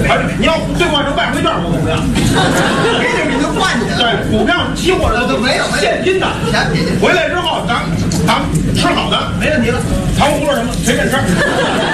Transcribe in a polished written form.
你要兑换成外汇券，我怎么样？ 给点你就换去。 对，股票、期货的都没有现金的。回来之后，咱们吃好的， 没问题了。 糖葫芦什么随便吃。